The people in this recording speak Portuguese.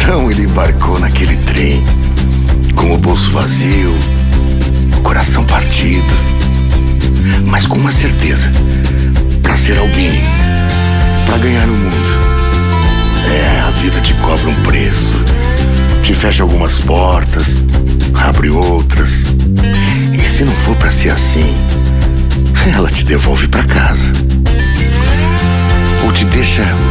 Então ele embarcou naquele trem, com o bolso vazio, o coração partido, mas com uma certeza: pra ser alguém, pra ganhar o mundo. A vida te cobra um preço, te fecha algumas portas, abre outras. E se não for pra ser assim, ela te devolve pra casa, ou te deixa